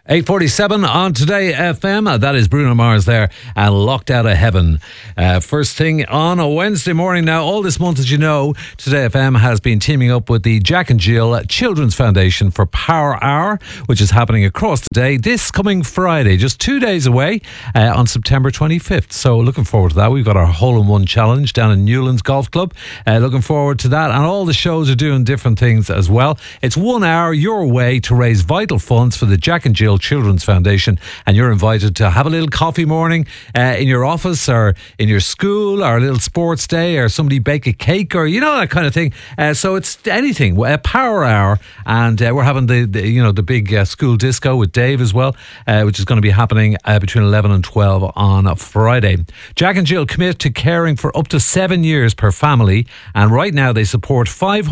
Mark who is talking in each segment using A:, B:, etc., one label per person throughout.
A: 8:47 on Today FM. That is Bruno Mars there and Locked Out of Heaven. First thing on a Wednesday morning. Now, all this month, as you know, Today FM has been teaming up with the Jack and Jill Children's Foundation for Power Hour, which is happening across the day this coming Friday, just 2 days away, on September 25th. So looking forward to that. We've got our hole-in-one challenge down in Newlands Golf Club. Looking forward to that. And all the shows are doing different things as well. It's 1 hour your way to raise vital funds for the Jack and Jill Children's Foundation, and you're invited to have a little coffee morning in your office or in your school, or a little sports day, or somebody bake a cake, or that kind of thing. So it's anything, a power hour, and we're having the big school disco with Dave as well, which is going to be happening between 11 and 12 on Friday. Jack and Jill commit to caring for up to 7 years per family, and right now they support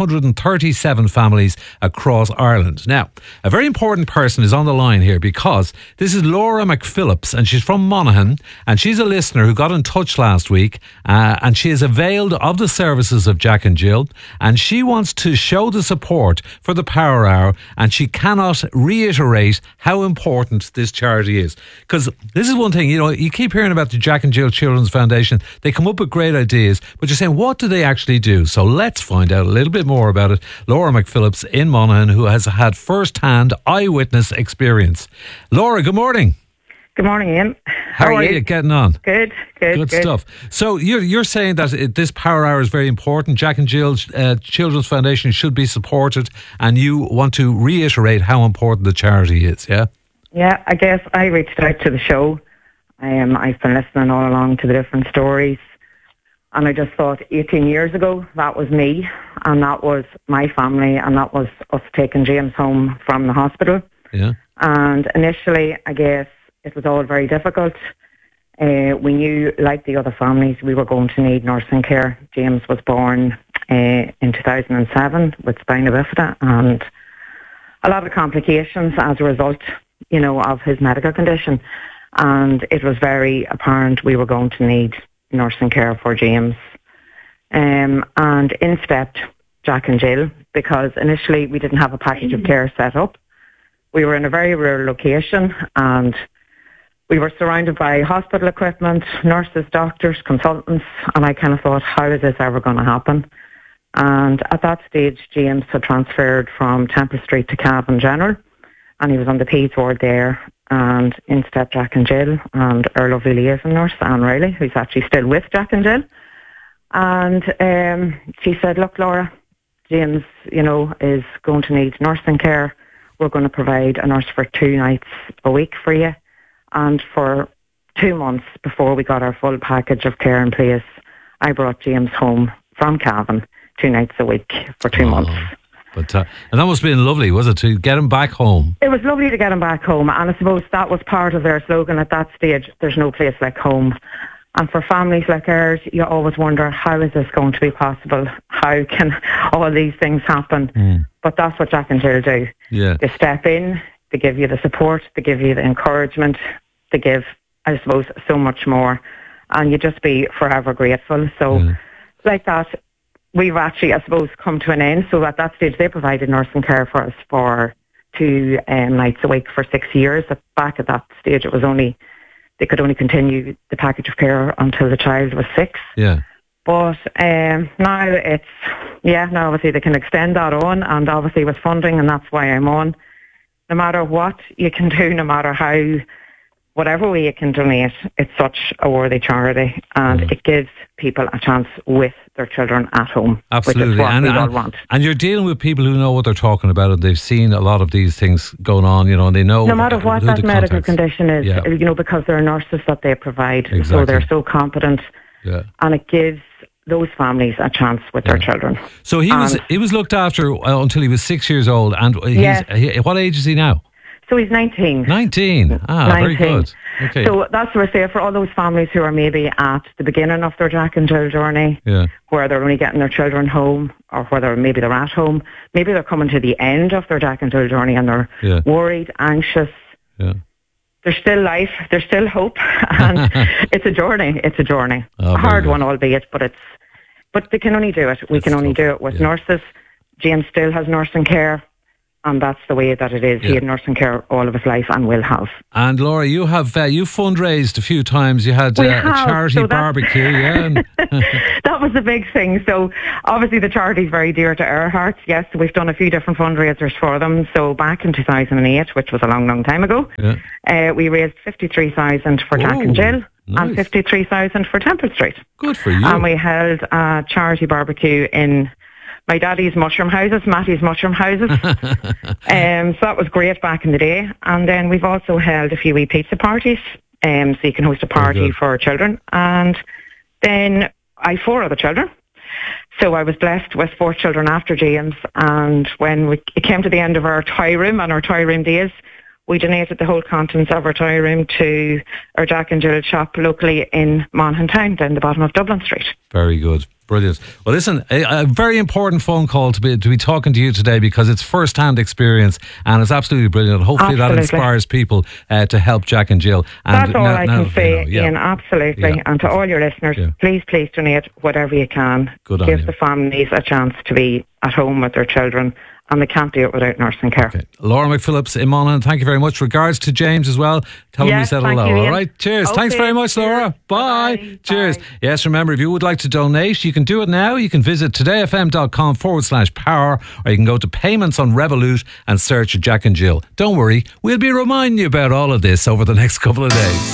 A: 537 families across Ireland. Now, a very important person is on the line here, because this is Laura McPhillips, and she's from Monaghan, and she's a listener who got in touch last week, and she has availed of the services of Jack and Jill, and she wants to show the support for the Power Hour, and she cannot reiterate how important this charity is. Because this is one thing, you keep hearing about the Jack and Jill Children's Foundation. They come up with great ideas, but you're saying, what do they actually do? So let's find out a little bit more about it. Laura McPhillips in Monaghan, who has had first-hand eyewitness experience. Laura, good morning.
B: Good morning, Ian.
A: How are you getting on?
B: Good
A: stuff. So you're saying that this Power Hour is very important. Jack and Jill Children's Foundation should be supported, and you want to reiterate how important the charity is, yeah?
B: Yeah, I guess I reached out to the show. I've been listening all along to the different stories, and I just thought 18 years ago, that was me, and that was my family, and that was us taking James home from the hospital.
A: Yeah.
B: And initially, I guess, it was all very difficult. We knew, like the other families, we were going to need nursing care. James was born in 2007 with spina bifida and a lot of complications as a result, of his medical condition. And it was very apparent we were going to need nursing care for James. And in stepped Jack and Jill, because initially we didn't have a package of care set up. We were in a very rural location, and we were surrounded by hospital equipment, nurses, doctors, consultants, and I kind of thought, how is this ever going to happen? And at that stage, James had transferred from Temple Street to Cavan General, and he was on the Peds ward there, and in stepped Jack and Jill, and our lovely liaison nurse, Anne Riley, who's actually still with Jack and Jill. And she said, look, Laura, James, is going to need nursing care. We're going to provide a nurse for 2 nights a week for you. And for 2 months before we got our full package of care in place, I brought James home from Cavan 2 nights a week for 2 months.
A: But and that must have been lovely, was it, to get him back home?
B: It was lovely to get him back home, and I suppose that was part of their slogan at that stage, there's no place like home. And for families like ours, you always wonder, how is this going to be possible? How can all these things happen? But that's what Jack and Jill do.
A: Yeah.
B: They step in, they give you the support, they give you the encouragement, they give, I suppose, so much more. And you just be forever grateful. So like that, we've actually, I suppose, come to an end. So at that stage, they provided nursing care for us for 2 nights a week for 6 years. Back at that stage, it was they could only continue the package of care until the child was 6.
A: Yeah.
B: But now now obviously they can extend that on, and obviously with funding, and that's why I'm on. No matter what you can do, no matter how, whatever way you can donate, it's such a worthy charity, and it gives people a chance with their children at home.
A: Absolutely.
B: Which is what we all want.
A: And you're dealing with people who know what they're talking about, and they've seen a lot of these things going on, and they know.
B: No matter what that medical condition is, because there are nurses that they provide, so they're so competent, and it gives those families a chance with their children.
A: So he was looked after until he was 6 years old, and what age is he now?
B: So he's 19.
A: 19.
B: 19.
A: Very good. Okay.
B: So that's what I say, for all those families who are maybe at the beginning of their Jack and Jill journey, where they're only getting their children home, or whether maybe they're at home, maybe they're coming to the end of their Jack and Jill journey and they're worried, anxious. Yeah. There's still life, there's still hope, and it's a journey. It's a journey. A hard one, albeit, but they can only do it. We can only do it with nurses. James still has nursing care. And that's the way that it is. He had nursing care all of his life and will have.
A: And Laura, you have you fundraised a few times. You had a charity barbecue, yeah.
B: That was a big thing. So obviously the charity is very dear to our hearts. Yes, we've done a few different fundraisers for them. So back in 2008, which was a long, long time ago, we raised 53,000 for Jack and Jill. Nice. And 53,000 for Temple Street.
A: Good for you.
B: And we held a charity barbecue in my daddy's mushroom houses, Matty's mushroom houses. So that was great back in the day. And then we've also held a few wee pizza parties. So you can host a party for children. And then I have 4 other children. So I was blessed with 4 children after James. And when it came to the end of our toy room and our toy room days, we donated the whole contents of our toy room to our Jack and Jill shop locally in Monaghan Town, down the bottom of Dublin Street.
A: Very good. Brilliant. Well, listen, a very important phone call to be talking to you today, because it's first-hand experience and it's absolutely brilliant. Hopefully that inspires people to help Jack and Jill. And
B: that's all I can say, Ian, absolutely. Yeah. And to all your listeners, please donate whatever you can. Give the families a chance to be at home with their children. And they can't do it without nursing care. Okay.
A: Laura McPhillips in Monaghan, thank you very much. Regards to James as well. Tell him we said hello. All right. Cheers. Okay. Thanks very much, Laura. Bye. Bye. Cheers. Bye. Yes, remember, if you would like to donate, you can do it now. You can visit todayfm.com/power, or you can go to payments on Revolut and search Jack and Jill. Don't worry, we'll be reminding you about all of this over the next couple of days.